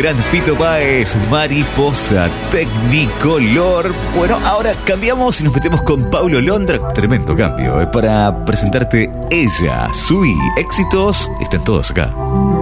gran Fito Páez, Mariposa, Technicolor. Bueno, ahora cambiamos y nos metemos con Paulo Londra. Tremendo cambio, para presentarte Ella, Sui. Éxitos están todos acá.